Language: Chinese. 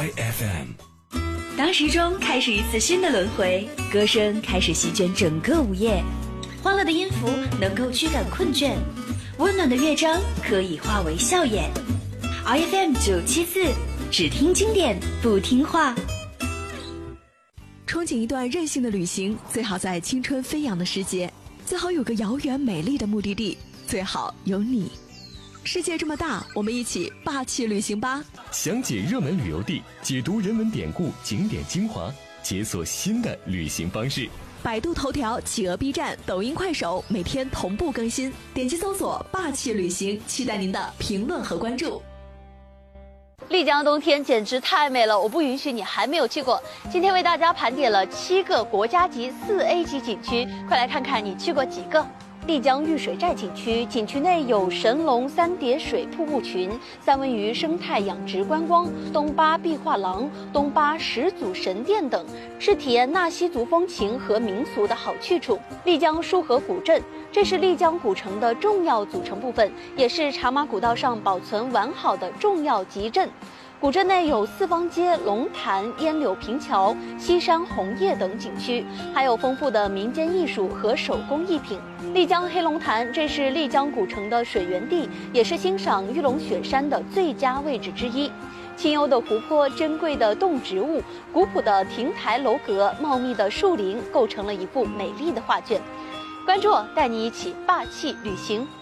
IFM。 当时钟开始一次新的轮回，歌声开始席卷整个午夜，欢乐的音符能够驱赶困倦，温暖的乐章可以化为笑颜。IFM 974，只听经典不听话。 憧憬一段任性的旅行，最好在青春飞扬的时节，最好有个遥远美丽的目的地，最好有你。世界这么大，我们一起霸气旅行吧！ 详解热门旅游地，解读人文典故、景点精华，解锁新的旅行方式。 百度头条、企鹅 B 站、抖音、快手每天同步更新，点击搜索霸气旅行，期待您的评论和关注。 丽江冬天简直太美了，我不允许你还没有去过。今天为大家盘点了7个国家级4A 级景区，快来看看你去过几个。丽江玉水寨景区，景区内有神龙3叠水瀑布群、三文鱼生态养殖观光、东巴壁画廊、东巴始祖神殿等，是体验纳西族风情和民俗的好去处。丽江束河古镇，这是丽江古城的重要组成部分，也是茶马古道上保存完好的重要集镇。古镇内有四方街、龙潭、烟柳平桥、西山红叶等景区，还有丰富的民间艺术和手工艺品。丽江黑龙潭，这是丽江古城的水源地，也是欣赏玉龙雪山的最佳位置之一。清幽的湖泊、珍贵的动植物、古朴的亭台楼阁、茂密的树林，构成了一幅美丽的画卷。关注我，带你一起霸气旅行。